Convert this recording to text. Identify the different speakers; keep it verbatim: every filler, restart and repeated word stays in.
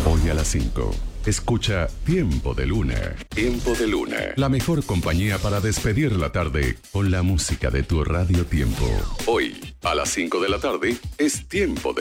Speaker 1: Hoy a las cinco. Escucha Tiempo de Luna. Tiempo de Luna. La mejor compañía para despedir la tarde con la música de tu Radio Tiempo. Hoy, a las cinco de la tarde, es Tiempo de